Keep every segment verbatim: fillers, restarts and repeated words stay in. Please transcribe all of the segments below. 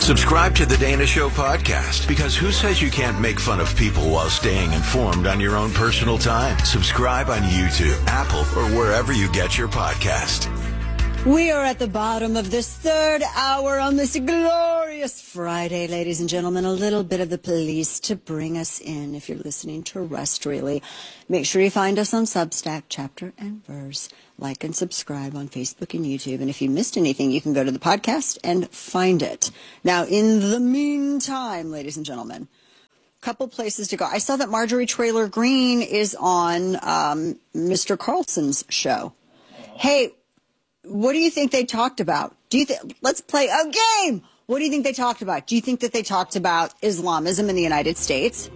Subscribe to the Dana Show podcast, because who says you can't make fun of people while staying informed on your own personal time? Subscribe on YouTube, Apple, or wherever you get your podcast. We are at the bottom of this third hour on this glorious Friday, ladies and gentlemen. A little bit of the police to bring us in if you're listening terrestrially. Make sure you find us on Substack, chapter and verse. Like and subscribe on Facebook and YouTube. And if you missed anything, you can go to the podcast and find it. Now, in the meantime, ladies and gentlemen, a couple places to go. I saw that Marjorie Traylor Greene is on um, Mister Carlson's show. Hey, what do you think they talked about? Do you think? Let's play a game. What do you think they talked about? Do you think that they talked about Islamism in the United States?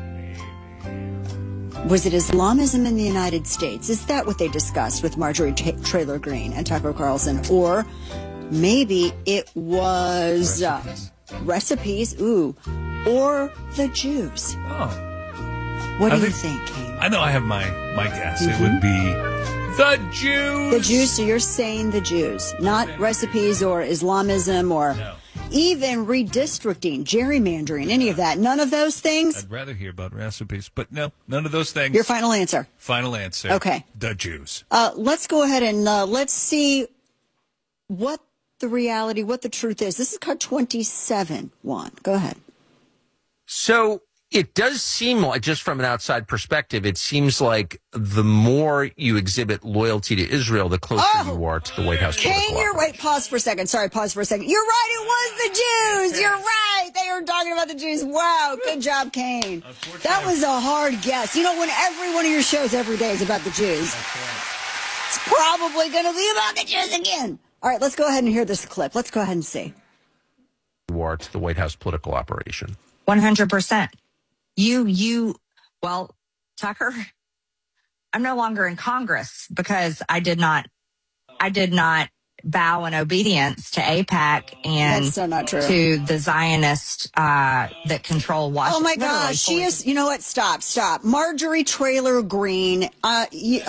Was it Islamism in the United States? Is that what they discussed with Marjorie T- Traylor Greene and Tucker Carlson? Or maybe it was recipes. Uh, recipes, ooh, or the Jews. Oh. What do I you think, think, Kane? I know I have my, my guess. Mm-hmm. It would be the Jews. The Jews, so you're saying the Jews, not recipes or Islamism or... No. Even redistricting, gerrymandering, any of that. None of those things? I'd rather hear about recipes, but no, none of those things. Your final answer? Final answer. Okay. The Jews. Uh, let's go ahead and uh, let's see what the reality, what the truth is. This is cut twenty-seven, Juan. Go ahead. So it does seem like, just from an outside perspective, it seems like the more you exhibit loyalty to Israel, the closer oh, you are to the White House. Kane, you're wait. Pause for a second. Sorry, pause for a second. You're right. It was the Jews. You're right. They were talking about the Jews. Wow. Good job, Kane. That was a hard guess. You know, when every one of your shows every day is about the Jews, it's probably going to be about the Jews again. All right, let's go ahead and hear this clip. Let's go ahead and see. You are to the White House political operation. one hundred percent. You, you, well, Tucker, I'm no longer in Congress because I did not, I did not bow in obedience to AIPAC and That's so not true. to the Zionists uh, that control Washington. Oh my gosh, she is, you know what? Stop, stop. Marjorie Traylor Greene, uh, you,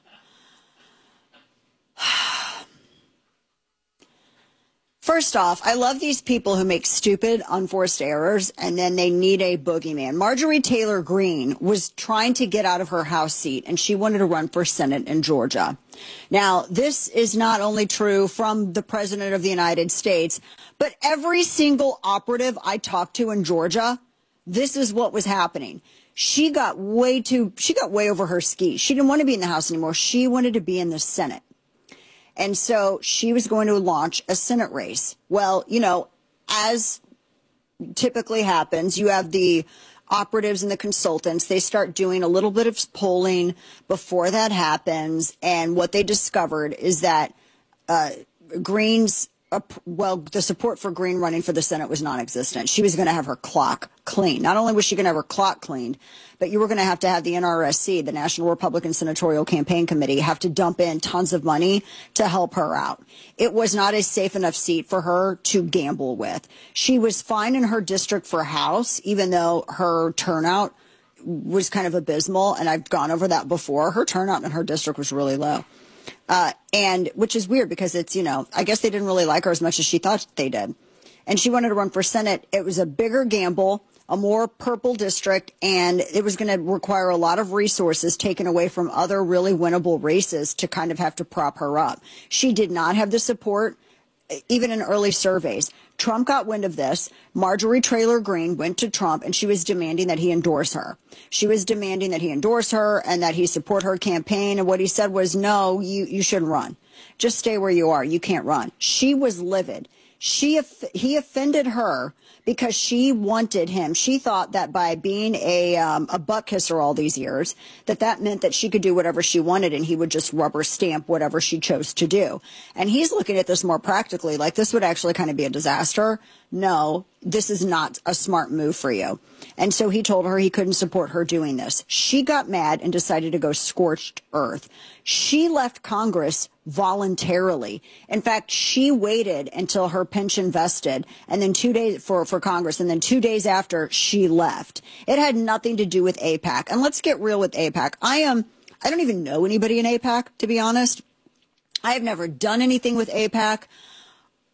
First off, I love these people who make stupid, unforced errors, and then they need a boogeyman. Marjorie Taylor Greene was trying to get out of her House seat, and she wanted to run for Senate in Georgia. Now, this is not only true from the President of the United States, but every single operative I talked to in Georgia, this is what was happening. She got way too, she got way over her skis. She didn't want to be in the House anymore. She wanted to be in the Senate. And so she was going to launch a Senate race. Well, you know, as typically happens, you have the operatives and the consultants. They start doing a little bit of polling before that happens. And what they discovered is that uh, Greene's, uh, well, the support for Greene running for the Senate was non-existent. She was going to have her clock cleaned. Not only was she going to have her clock cleaned, but you were going to have to have the N R S C, the National Republican Senatorial Campaign Committee, have to dump in tons of money to help her out. It was not a safe enough seat for her to gamble with. She was fine in her district for House, even though her turnout was kind of abysmal. And I've gone over that before. Her turnout in her district was really low. Uh, and which is weird because it's, you know, I guess they didn't really like her as much as she thought they did. And she wanted to run for Senate. It was a bigger gamble, a more purple district, and it was going to require a lot of resources taken away from other really winnable races to kind of have to prop her up. She did not have the support, even in early surveys. Trump got wind of this. Marjorie Traylor Greene went to Trump, and she was demanding that he endorse her. She was demanding that he endorse her and that he support her campaign. And what he said was, no, you, you shouldn't run. Just stay where you are. You can't run. She was livid. She, he offended her because she wanted him. She thought that by being a, um, a butt kisser all these years, that that meant that she could do whatever she wanted and he would just rubber stamp whatever she chose to do. And he's looking at this more practically, like this would actually kind of be a disaster. No, this is not a smart move for you. And so he told her he couldn't support her doing this. She got mad and decided to go scorched earth. She left Congress voluntarily. In fact, she waited until her pension vested and then two days for, for Congress. And then two days after she left, it had nothing to do with AIPAC. And let's get real with AIPAC. I am, I don't even know anybody in AIPAC, to be honest. I have never done anything with AIPAC.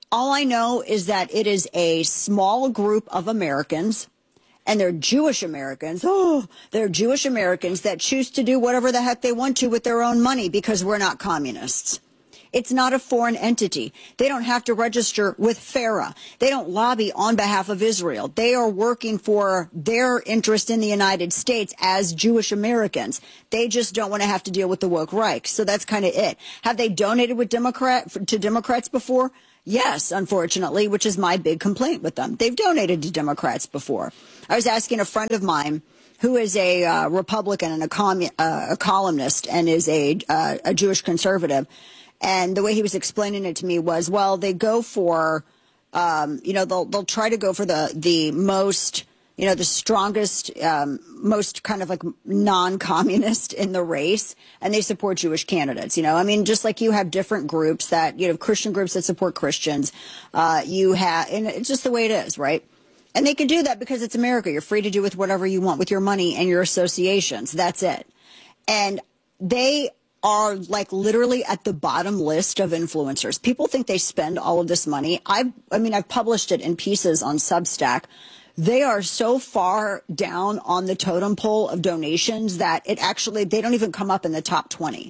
All I know is that it is a small group of Americans, and they're Jewish Americans. Oh, they're Jewish Americans that choose to do whatever the heck they want to with their own money because we're not communists. It's not a foreign entity. They don't have to register with FARA. They don't lobby on behalf of Israel. They are working for their interest in the United States as Jewish Americans. They just don't want to have to deal with the woke Reich. So that's kind of it. Have they donated with Democrat to Democrats before? Yes, unfortunately, which is my big complaint with them. They've donated to Democrats before. I was asking a friend of mine who is a uh, Republican and a, commun- uh, a columnist and is a, uh, a Jewish conservative. And the way he was explaining it to me was, well, they go for, um, you know, they'll they'll try to go for the the most, you know, the strongest, um, most kind of like non-communist in the race, and they support Jewish candidates. You know, I mean, just like you have different groups that, you know, Christian groups that support Christians, uh, you have, and it's just the way it is, right? And they can do that because it's America. You're free to do with whatever you want with your money and your associations. That's it. And they are like literally at the bottom list of influencers. People think they spend all of this money. I've, I mean, I've published it in pieces on Substack. They are so far down on the totem pole of donations that it actually, they don't even come up in the top twenty.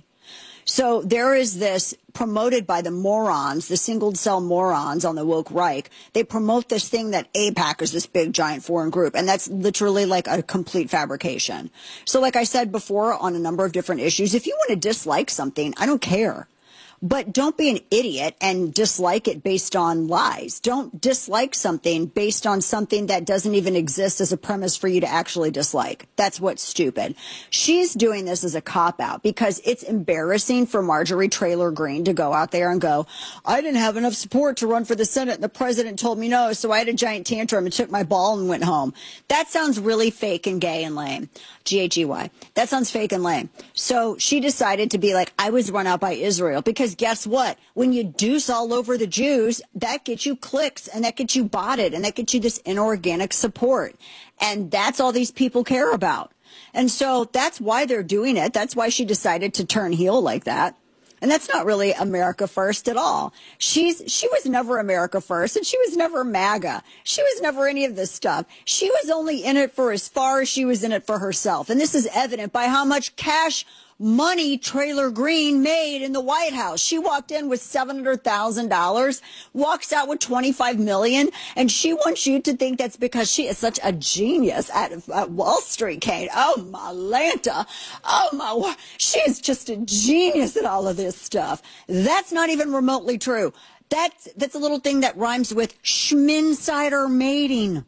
So there is this promoted by the morons, the single cell morons on the woke Reich. They promote this thing that AIPAC is this big giant foreign group. And that's literally like a complete fabrication. So like I said before on a number of different issues, if you want to dislike something, I don't care. But don't be an idiot and dislike it based on lies. Don't dislike something based on something that doesn't even exist as a premise for you to actually dislike. That's what's stupid. She's doing this as a cop-out because it's embarrassing for Marjorie Taylor Greene to go out there and go, I didn't have enough support to run for the Senate and the president told me no, so I had a giant tantrum and took my ball and went home. That sounds really fake and gay and lame. G H E Y. That sounds fake and lame. So she decided to be like, I was run out by Israel because guess what? When you deuce all over the Jews, that gets you clicks and that gets you botted and that gets you this inorganic support. And that's all these people care about. And so that's why they're doing it. That's why she decided to turn heel like that. And that's not really America first at all. She's she was never America first, and she was never MAGA. She was never any of this stuff. She was only in it for as far as she was in it for herself. And this is evident by how much cash money Taylor Greene made in the White House. She walked in with seven hundred thousand dollars, walks out with twenty-five million dollars, and she wants you to think that's because she is such a genius at, at Wall Street, Kate. Oh, my Lanta. Oh, my. She is just a genius at all of this stuff. That's not even remotely true. That's, that's a little thing that rhymes with schminsider mating.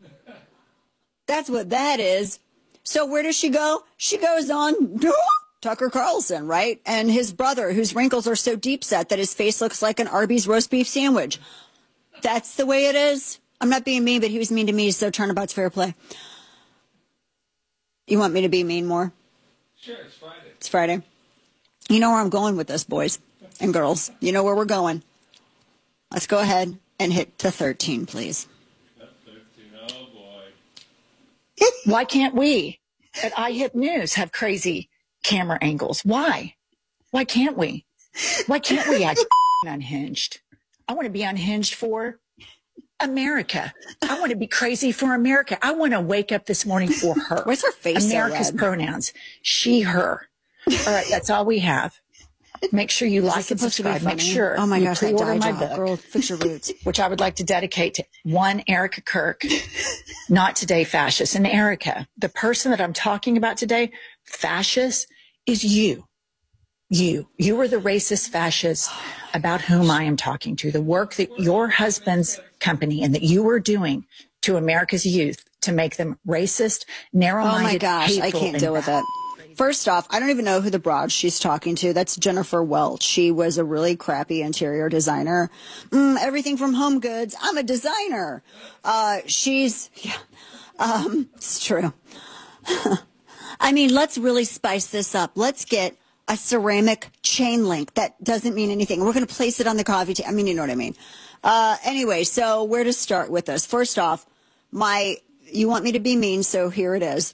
That's what that is. So where does she go? She goes on Tucker Carlson, right? And his brother, whose wrinkles are so deep set that his face looks like an Arby's roast beef sandwich. That's the way it is. I'm not being mean, but he was mean to me, so turnabout's fair play. You want me to be mean more? Sure, it's Friday. It's Friday. You know where I'm going with this, boys and girls. You know where we're going. Let's go ahead and hit to thirteen, please. thirteen, oh boy. Why can't we at iHip News have crazy camera angles? Why? Why can't we? Why can't we act unhinged? I want to be unhinged for America. I want to be crazy for America. I want to wake up this morning for her. Where's her face so America's red? pronouns. She, her. All right, that's all we have. Make sure you like and supposed to be subscribe. Make funny? sure Oh my you gosh, that pre-order dye my job. book, Girl, fix your roots. which I would like to dedicate to one Erica Kirk, not today fascist. And Erica, the person that I'm talking about today, fascist, is you. You. You are the racist fascist about whom I am talking to. The work that your husband's company and that you are doing to America's youth to make them racist, narrow-minded, Oh my gosh, I hateful, can't and deal with bad. it. First off, I don't even know who the broad she's talking to. That's Jennifer Welch. She was a really crappy interior designer. Mm, everything from Home Goods. I'm a designer. Uh, she's, yeah, um, it's true. I mean, let's really spice this up. Let's get a ceramic chain link that doesn't mean anything. We're going to place it on the coffee table. I mean, you know what I mean. Uh, anyway, so where to start with this? First off, my, you want me to be mean, so here it is.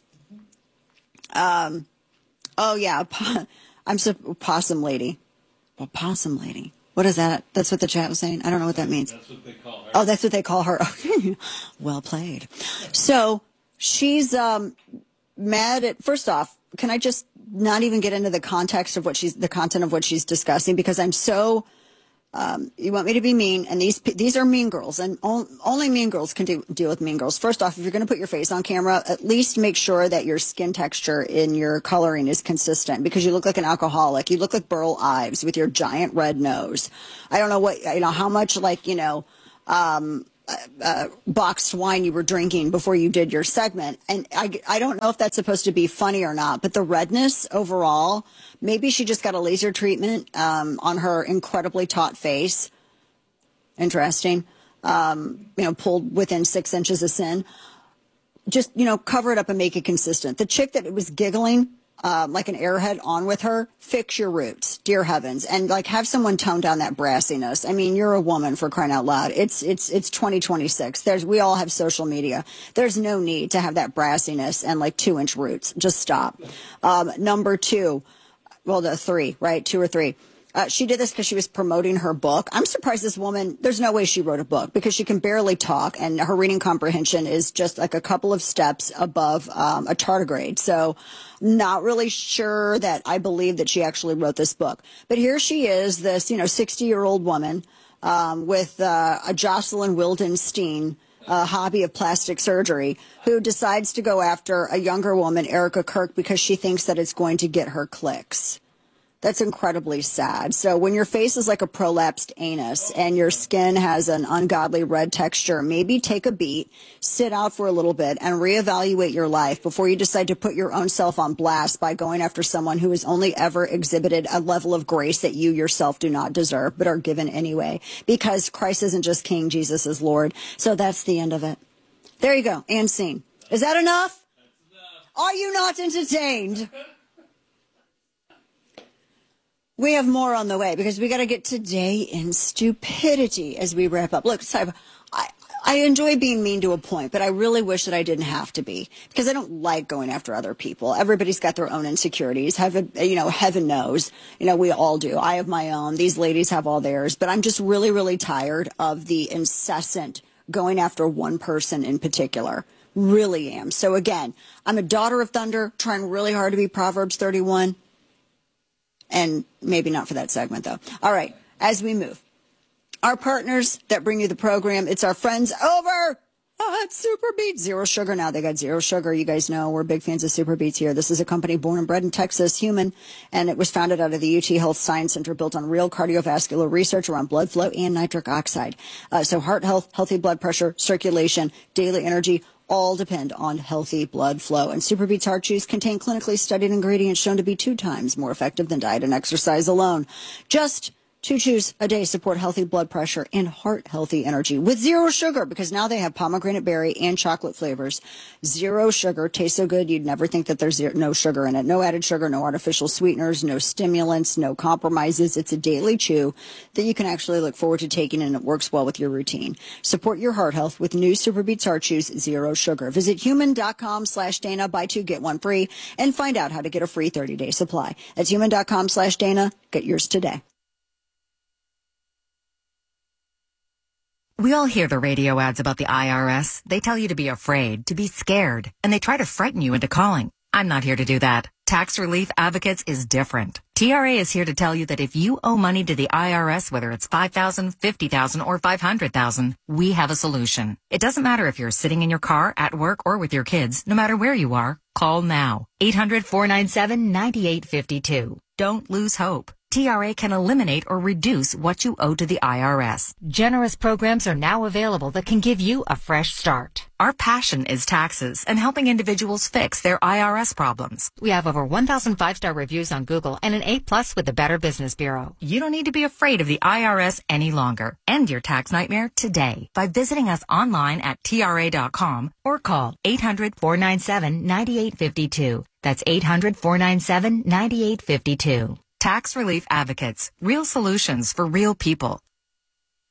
Um, oh yeah, I'm so possum lady. Well, possum lady. What is that? That's what the chat was saying. I don't know what that means. That's what they call her. Oh, that's what they call her. Well played. So she's um, mad at, first off, can I just not even get into the context of what she's, the content of what she's discussing? Because I'm so, um, you want me to be mean, and these these are mean girls, and on, only mean girls can do, deal with mean girls. First off, if you're going to put your face on camera, at least make sure that your skin texture in your coloring is consistent, because you look like an alcoholic. You look like Burl Ives with your giant red nose. I don't know what, you know, how much, like, you know, um, Uh, boxed wine you were drinking before you did your segment. And I, I don't know if that's supposed to be funny or not, but the redness overall, maybe she just got a laser treatment um, on her incredibly taut face. Interesting. Um, you know, pulled within six inches of sin. Just, you know, cover it up and make it consistent. The chick that was giggling Um, like an airhead on with her, fix your roots, dear heavens, and like have someone tone down that brassiness. I mean, you're a woman, for crying out loud. It's it's it's twenty twenty-six. There's we all have social media. There's no need to have that brassiness and like two inch roots. Just stop. Um, number two, well, the three, right? Two or three. Uh, she did this because she was promoting her book. I'm surprised this woman, there's no way she wrote a book, because she can barely talk, and her reading comprehension is just like a couple of steps above um, a tardigrade. So not really sure that I believe that she actually wrote this book. But here she is, this, you know, sixty-year-old woman um, with uh, a Jocelyn Wildenstein uh, hobby of plastic surgery, who decides to go after a younger woman, Erica Kirk, because she thinks that it's going to get her clicks. That's incredibly sad. So when your face is like a prolapsed anus and your skin has an ungodly red texture, maybe take a beat, sit out for a little bit, and reevaluate your life before you decide to put your own self on blast by going after someone who has only ever exhibited a level of grace that you yourself do not deserve, but are given anyway. Because Christ isn't just King, Jesus is Lord. So that's the end of it. There you go. And scene. Is that enough? That's enough. Are you not entertained? We have more on the way, because we got to get today in stupidity as we wrap up. Look, I, I enjoy being mean to a point, but I really wish that I didn't have to be, because I don't like going after other people. Everybody's got their own insecurities. Heaven, you know, heaven knows. You know, we all do. I have my own. These ladies have all theirs. But I'm just really, really tired of the incessant going after one person in particular. Really am. So again, I'm a daughter of thunder, trying really hard to be Proverbs thirty-one. And maybe not for that segment, though. All right, as we move. Our partners that bring you the program, it's our friends over at Super Beets. Zero sugar now. They got zero sugar. You guys know we're big fans of Super Beets here. This is a company born and bred in Texas, human, and it was founded out of the U T Health Science Center, built on real cardiovascular research around blood flow and nitric oxide. Uh, so heart health, healthy blood pressure, circulation, daily energy, all depend on healthy blood flow. And Super Beets Heart Chews contain clinically studied ingredients shown to be two times more effective than diet and exercise alone. Just two chews a day support healthy blood pressure and heart healthy energy with zero sugar, because now they have pomegranate berry and chocolate flavors. Zero sugar. Tastes so good you'd never think that there's zero, no sugar in it. No added sugar, no artificial sweeteners, no stimulants, no compromises. It's a daily chew that you can actually look forward to taking, and it works well with your routine. Support your heart health with new Super Beets Heart Chews, zero sugar. Visit human.com slash Dana, buy two, get one free, and find out how to get a free thirty-day supply. That's human.com slash Dana. Get yours today. We all hear the radio ads about the I R S. They tell you to be afraid, to be scared, and they try to frighten you into calling. I'm not here to do that. Tax Relief Advocates is different. T R A is here to tell you that if you owe money to the I R S, whether it's five thousand dollars, fifty thousand dollars, or five hundred thousand dollars, we have a solution. It doesn't matter if you're sitting in your car, at work, or with your kids. No matter where you are, call now. eight hundred, four nine seven, nine eight five two. Don't lose hope. T R A can eliminate or reduce what you owe to the I R S. Generous programs are now available that can give you a fresh start. Our passion is taxes and helping individuals fix their I R S problems. We have over one thousand five-star reviews on Google and an A plus with the Better Business Bureau. You don't need to be afraid of the I R S any longer. End your tax nightmare today by visiting us online at T R A dot com or call eight hundred, four nine seven, nine eight five two. That's eight hundred, four nine seven, nine eight five two. Tax Relief Advocates. Real solutions for real people.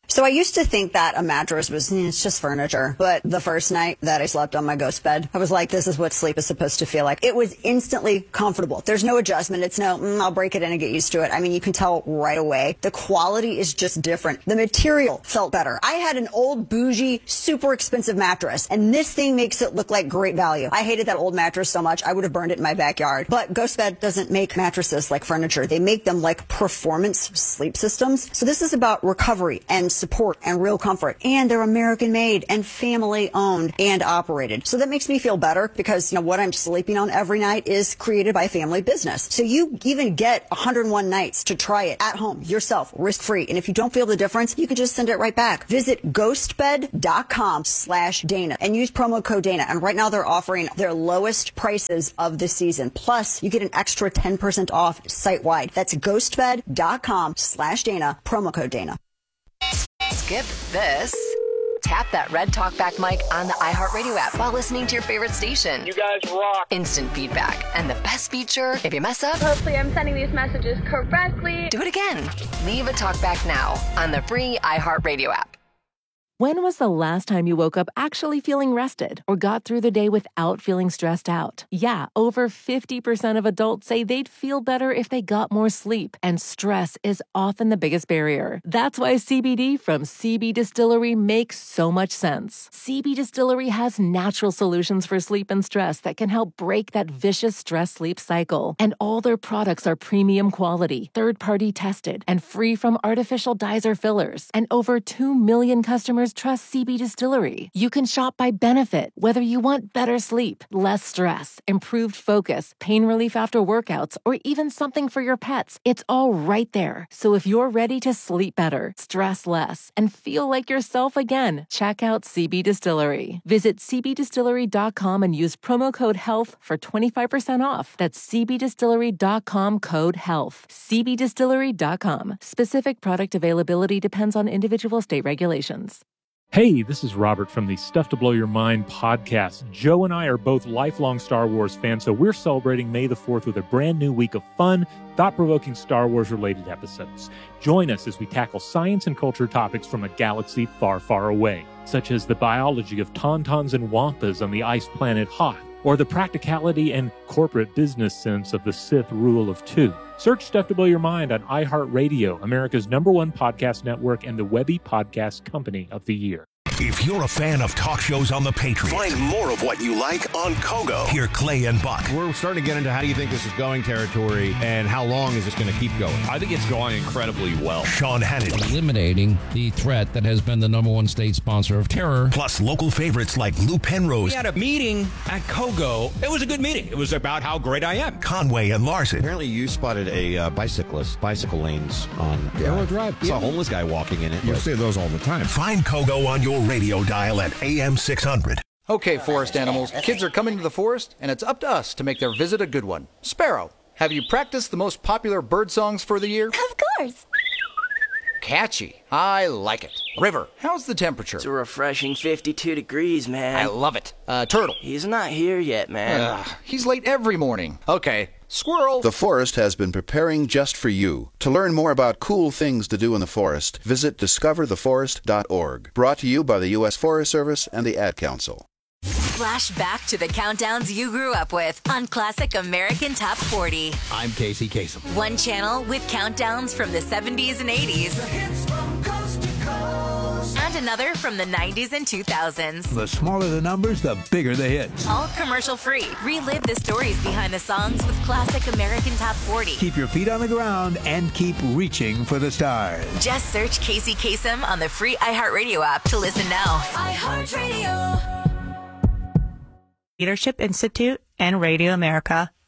So I used to think that a mattress was, eh, it's just furniture. But the first night that I slept on my ghost bed, I was like, this is what sleep is supposed to feel like. It was instantly comfortable. There's no adjustment. It's no, mm, I'll break it in and get used to it. I mean, you can tell right away. The quality is just different. The material felt better. I had an old, bougie, super expensive mattress, and this thing makes it look like great value. I hated that old mattress so much, I would have burned it in my backyard. But GhostBed doesn't make mattresses like furniture. They make them like performance sleep systems. So this is about recovery and support and real comfort. And they're American made and family owned and operated. So that makes me feel better because, you know, what I'm sleeping on every night is created by family business. So you even get one hundred one nights to try it at home yourself, risk free. And if you don't feel the difference, you can just send it right back. Visit ghostbed.com slash Dana and use promo code Dana. And right now they're offering their lowest prices of the season. Plus you get an extra ten percent off site wide. That's ghostbed.com slash Dana, promo code Dana. Skip this. Tap that red talkback mic on the iHeartRadio app while listening to your favorite station. You guys rock. Instant feedback. And the best feature, if you mess up, hopefully I'm sending these messages correctly. Do it again. Leave a talkback now on the free iHeartRadio app. When was the last time you woke up actually feeling rested or got through the day without feeling stressed out? Yeah, over fifty percent of adults say they'd feel better if they got more sleep, and stress is often the biggest barrier. That's why C B D from C B Distillery makes so much sense. C B Distillery has natural solutions for sleep and stress that can help break that vicious stress-sleep cycle. And all their products are premium quality, third-party tested, and free from artificial dyes or fillers. And over two million customers trust C B Distillery. You can shop by benefit, whether you want better sleep, less stress, improved focus, pain relief after workouts, or even something for your pets. It's all right there. So if you're ready to sleep better, stress less, and feel like yourself again, check out C B Distillery. Visit c b distillery dot com and use promo code HEALTH for twenty-five percent off. That's c b distillery dot com code HEALTH. c b distillery dot com. Specific product availability depends on individual state regulations. Hey, this is Robert from the Stuff to Blow Your Mind podcast. Joe and I are both lifelong Star Wars fans, so we're celebrating May the fourth with a brand new week of fun, thought-provoking Star Wars-related episodes. Join us as we tackle science and culture topics from a galaxy far, far away, such as the biology of tauntauns and wampas on the ice planet Hoth, or the practicality and corporate business sense of the Sith rule of two. Search Stuff to Blow Your Mind on iHeartRadio, America's number one podcast network and the Webby Podcast Company of the Year. If you're a fan of talk shows on the Patriot, find more of what you like on Kogo. Hear Clay and Buck. We're starting to get into how do you think this is going territory and how long is this going to keep going? I think it's going incredibly well. Sean Hannity. Eliminating the threat that has been the number one state sponsor of terror. Plus local favorites like Lou Penrose. We had a meeting at Kogo. It was a good meeting. It was about how great I am. Conway and Larson. Apparently you spotted a uh, bicyclist, bicycle lanes on Arrow Drive. I saw a homeless guy walking in it. You see those all the time. Find Kogo on your radio dial at A M six hundred. Okay, forest animals, kids are coming to the forest, and it's up to us to make their visit a good one. Sparrow, have you practiced the most popular bird songs for the year? Of course. Catchy. I like it. River, how's the temperature? It's a refreshing fifty-two degrees, man. I love it. Uh, Turtle. He's not here yet, man. Uh, he's late every morning. Okay. Squirrel. The forest has been preparing just for you. To learn more about cool things to do in the forest, visit discover the forest dot org. Brought to you by the U S Forest Service and the Ad Council. Flash back to the countdowns you grew up with on Classic American Top forty. I'm Casey Kasem. One channel with countdowns from the seventies and eighties. The hits from coast to coast. And another from the nineties and two thousands. The smaller the numbers, the bigger the hits. All commercial free. Relive the stories behind the songs with Classic American Top forty. Keep your feet on the ground and keep reaching for the stars. Just search Casey Kasem on the free iHeartRadio app to listen now. iHeartRadio. Leadership Institute and Radio America